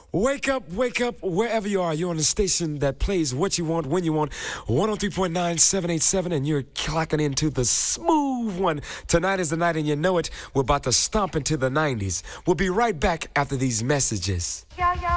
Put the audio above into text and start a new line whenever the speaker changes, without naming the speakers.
Wake up, wherever you are. You're on the station that plays what you want, when you want. 103.9, 787, and you're clocking into the smooth one. Tonight is the night, and you know it. We're about to stomp into the 90s. We'll be right back after these messages.
Yo, yo.